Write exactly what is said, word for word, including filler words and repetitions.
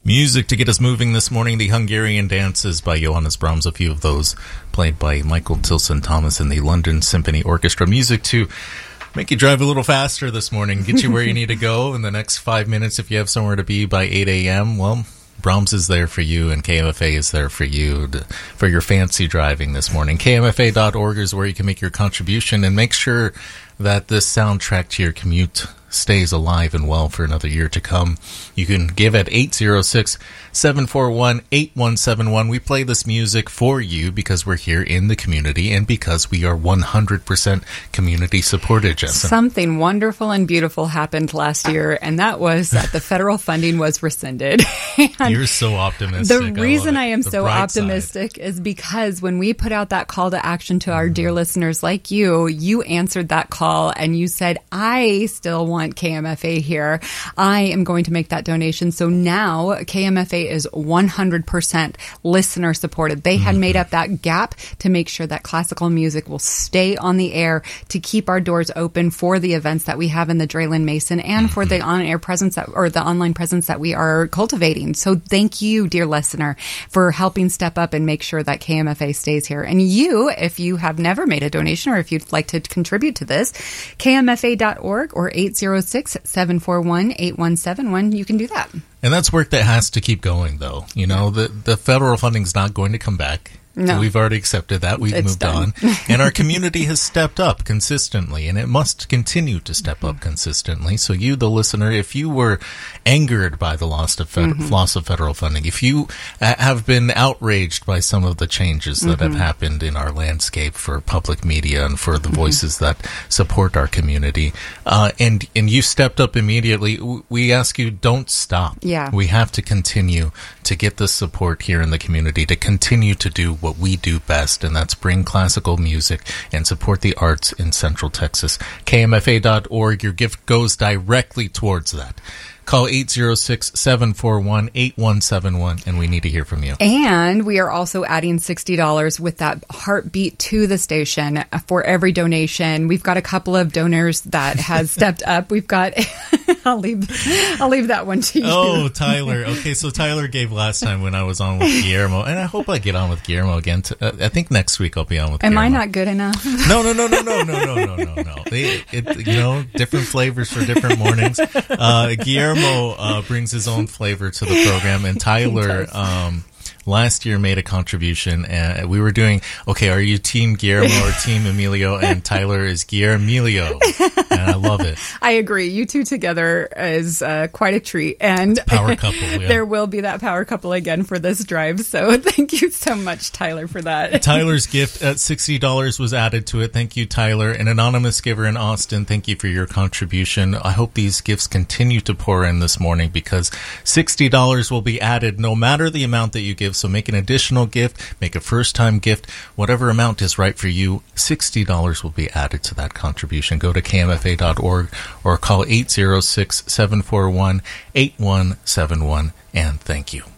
Music to get us moving this morning, the Hungarian Dances by Johannes Brahms, a few of those played by Michael Tilson Thomas and the London Symphony Orchestra. Music to make you drive a little faster this morning, get you where you need to go in the next five minutes if you have somewhere to be by eight a.m. Well, Brahms is there for you, and K M F A is there for you to, for your fancy driving this morning. K M F A dot org is where you can make your contribution and make sure that this soundtrack to your commute stays alive and well for another year to come. You can give at eight zero six, seven four one, eight one seven one. We play this music for you because we're here in the community and because we are one hundred percent community supported, Jessica. Something wonderful and beautiful happened last year, and that was that the federal funding was rescinded. You're so optimistic. The reason I, I am the so optimistic side. is because when we put out that call to action to our mm-hmm. dear listeners like you, you answered that call and you said, I still want K M F A here. I am going to make that donation. So now K M F A is one hundred percent listener supported. They had made up that gap to make sure that classical music will stay on the air, to keep our doors open for the events that we have in the Draylen Mason and for the on-air presence that, or the online presence that we are cultivating. So thank you, dear listener, for helping step up and make sure that K M F A stays here. And you, if you have never made a donation or if you'd like to contribute to this, K M F A dot org or eight zero six, seven four one, eight one seven one, you can do that. And that's work that has to keep going, though. You know, the, the federal funding's not going to come back. No. We've already accepted that. We've it's moved done. on. And our community has stepped up consistently, and it must continue to step up consistently. So you, the listener, if you were angered by the loss of, fed- mm-hmm. loss of federal funding, if you uh, have been outraged by some of the changes that mm-hmm. have happened in our landscape for public media and for the mm-hmm. voices that support our community, uh, and, and you stepped up immediately, w- we ask you, don't stop. Yeah. We have to continue to get the support here in the community, to continue to do what we do best, and that's bring classical music and support the arts in Central Texas. K M F A dot org, your gift goes directly towards that. Call eight zero six, seven four one, eight one seven one, and we need to hear from you. And we are also adding sixty dollars with that heartbeat to the station for every donation. We've got a couple of donors that has stepped up. We've got, I'll leave, I'll leave that one to you. Oh, Tyler. Okay, so Tyler gave last time when I was on with Guillermo, and I hope I get on with Guillermo again. To, uh, I think next week I'll be on with Am Guillermo. I not good enough? No, no, no, no, no, no, no, no, no, no. They, it, you know, different flavors for different mornings. Uh, Guillermo Uh, brings his own flavor to the program, and Tyler um, last year made a contribution, and we were doing, okay, are you Team Guillermo or Team Emilio? And Tyler is Guillermilio, and I love it. I agree. You two together is uh, quite a treat, and power couple. Yeah. There will be that power couple again for this drive, so thank you so much, Tyler, for that. Tyler's gift at sixty dollars was added to it. Thank you, Tyler. An anonymous giver in Austin, thank you for your contribution. I hope these gifts continue to pour in this morning, because sixty dollars will be added no matter the amount that you give. So make an additional gift, make a first-time gift, whatever amount is right for you, sixty dollars will be added to that contribution. Go to K M F A dot org or call eight zero six, seven four one, eight one seven one, and thank you.